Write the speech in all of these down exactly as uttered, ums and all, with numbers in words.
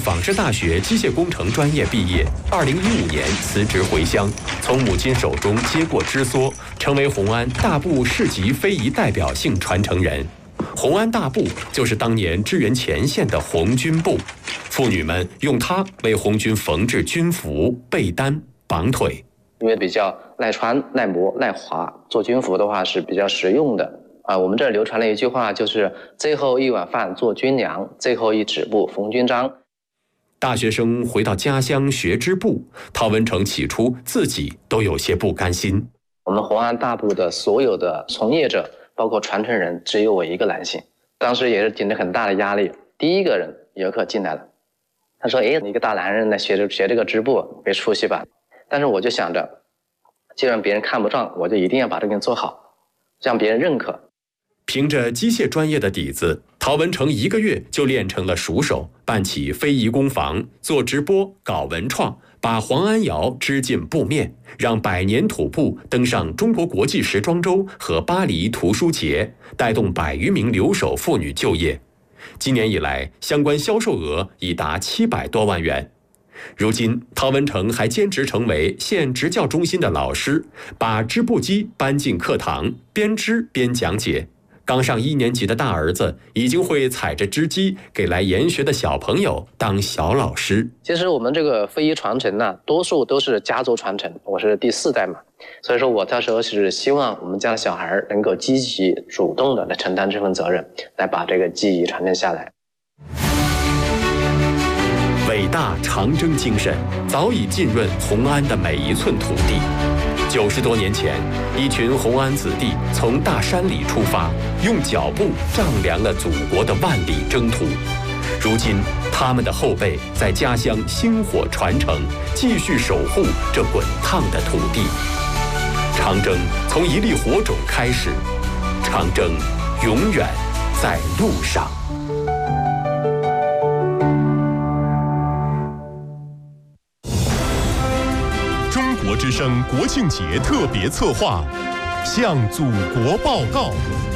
纺织大学机械工程专业毕业，二零一五年辞职回乡，从母亲手中接过支梭，成为红安大布市级非遗代表性传承人。红安大布就是当年支援前线的红军布，妇女们用它为红军缝制军服、被单、绑腿。 因为比较耐穿、耐磨、耐滑，做军服的话是比较实用的。啊，我们这儿流传了一句话，就是最后一碗饭做军粮，最后一纸布缝军章。 大学生回到家乡学织布，陶文成起初自己都有些不甘心。 我们红安大布的所有的从业者，包括传承人，只有我一个男性。当时也是顶着很大的压力，第一个人游客进来了，他说：“哎，你一个大男人来学这学这个织布，别出息吧。”但是我就想着，既然别人看不上，我就一定要把这个做好，让别人认可。 凭着机械专业的底子，陶文成一个月就练成了熟手，办起非遗工坊，做直播、搞文创，把黄安窑织进布面，让百年土布登上中国国际时装周和巴黎图书节，带动百余名留守妇女就业。今年以来，相关销售额已达七百多万元。如今，陶文成还兼职成为县职教中心的老师，把织布机搬进课堂，边织边讲解。刚上一年级的大儿子已经会踩着织机给来研学的小朋友当小老师。 其实我们这个非遗传承呢，多数都是家族传承，我是第四代嘛，所以说我到时候是希望我们家的小孩能够积极主动的来承担这份责任，来把这个技艺传承下来。 伟大长征精神早已浸润红安的每一寸土地。九十多年前，一群红安子弟从大山里出发，用脚步丈量了祖国的万里征途。如今，他们的后辈在家乡薪火传承，继续守护这滚烫的土地。长征从一粒火种开始，长征永远在路上。 中国之声国庆节特别策划，向祖国报告。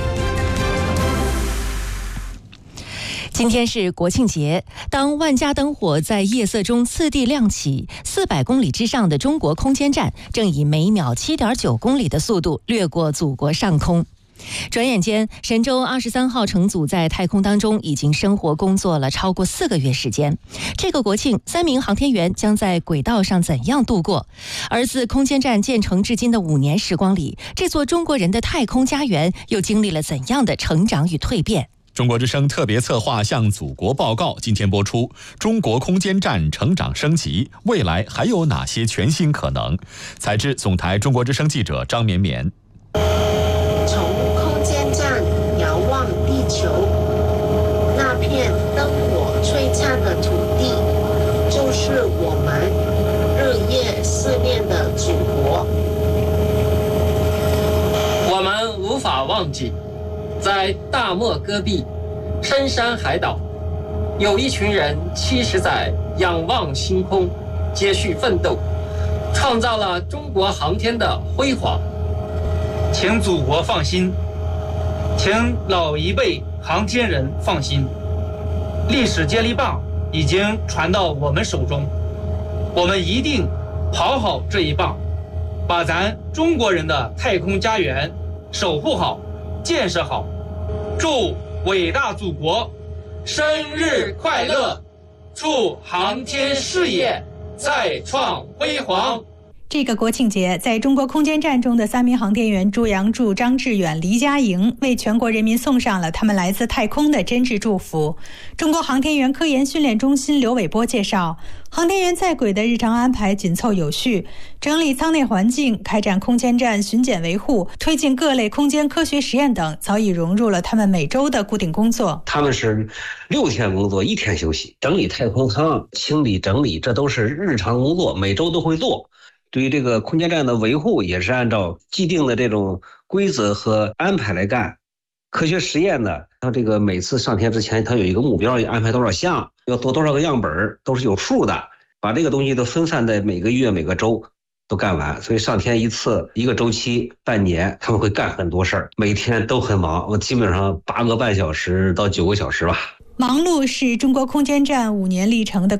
今天是国庆节，当万家灯火在夜色中次第亮起，四百公里之上的中国空间站正以每秒 七点九公里的速度掠过祖国上空。转眼间，神舟二十三号乘组在太空当中已经生活工作了超过四个月时间。这个国庆，三名航天员将在轨道上怎样度过？而自空间站建成至今的五年时光里，这座中国人的太空家园又经历了怎样的成长与蜕变？ 中国之声特别策划向祖国报告，今天播出。中国空间站成长升级，未来还有哪些全新可能？采自总台中国之声记者张绵绵。 从空间站遥望地球，那片灯火璀璨的土地，就是我们日夜思念的祖国。 我们无法忘记，在大漠戈壁、深山海岛，有一群人七十载仰望星空，接续奋斗，创造了中国航天的辉煌。 请祖国放心，请老一辈航天人放心，历史接力棒已经传到我们手中，我们一定跑好这一棒，把咱中国人的太空家园守护好、建设好。祝伟大祖国生日快乐，祝航天事业再创辉煌。 这个国庆节，在中国空间站中的三名航天员朱阳柱、张志远、黎佳莹为全国人民送上了他们来自太空的真挚祝福。中国航天员科研训练中心刘伟波介绍，航天员在轨的日常安排紧凑有序，整理舱内环境，开展空间站巡检维护，推进各类空间科学实验等，早已融入了他们每周的固定工作。 他们是六天工作，一天休息，整理太空舱、清理整理，这都是日常工作，每周都会做。对于这个空间站的维护也是按照既定的这种规则和安排来干。科学实验呢，它这个每次上天之前，它有一个目标，要安排多少项，要做多少个样本，都是有数的。把这个东西都分散在每个月、每个周都干完。所以上天一次一个周期半年，他们会干很多事儿，每天都很忙。我基本上八个半小时到九个小时吧。 忙碌是中国空间站五年历程的